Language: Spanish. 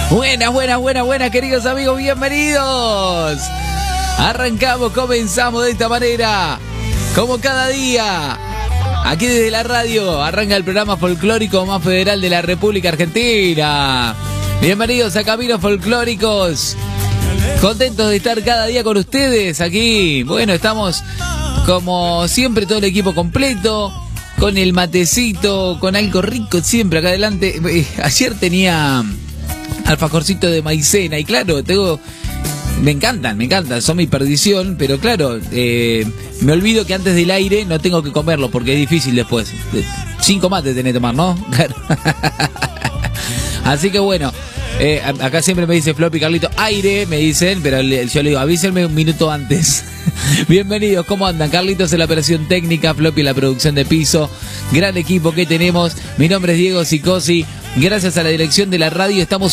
Buenas, queridos amigos, bienvenidos. Arrancamos, comenzamos de esta manera, como cada día. Aquí desde la radio arranca el programa folclórico más federal de la República Argentina. Bienvenidos a Caminos Folclóricos. Contentos de estar cada día con ustedes aquí. Bueno, estamos como siempre, todo el equipo completo, con el matecito, con algo rico siempre acá adelante. Ayer tenía alfajorcito de maicena y claro, me encantan, son mi perdición, pero claro, me olvido que antes del aire no tengo que comerlo porque es difícil después. 5 mates tenés que tomar, ¿no? Claro. Así que bueno, acá siempre me dice Floppy, Carlito, aire, me dicen, pero yo le digo, avísenme un minuto antes. Bienvenidos, ¿cómo andan? Carlitos en la operación técnica, Floppy en la producción de piso, gran equipo que tenemos. Mi nombre es Diego Sicosi, gracias a la dirección de la radio estamos